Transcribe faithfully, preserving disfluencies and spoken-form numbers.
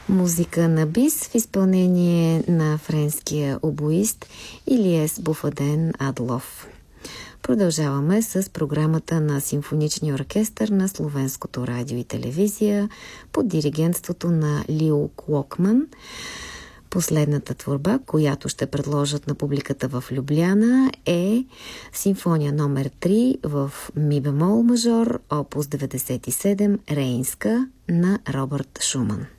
Музика на бис в изпълнение на френския обоист Илиес Буфаден Адлов. Продължаваме с програмата на Симфоничния оркестър на Словенското радио и телевизия под диригентството на Лио Клокман. Последната творба, която ще предложат на публиката в Любляна, е симфония номер три в ми бемол мажор, опус деветдесет и седем, Рейнска на Робърт Шуман.